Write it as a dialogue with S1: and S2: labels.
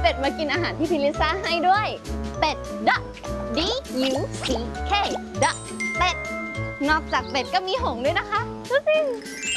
S1: เป็ดมากินอาหารที่พี่ลิซ่าให้ด้วยเป็ด duck D-U-C-K duck เป็ดนอกจากเป็ดก็มีหงส์ด้วยนะคะดูสิ